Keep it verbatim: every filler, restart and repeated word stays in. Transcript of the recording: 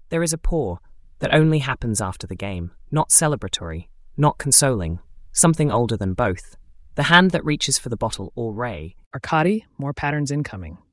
There is a pour that only happens after the game, not celebratory, not consoling, something older than both. The hand that reaches for the bottle or ray. Arcadi, more patterns incoming.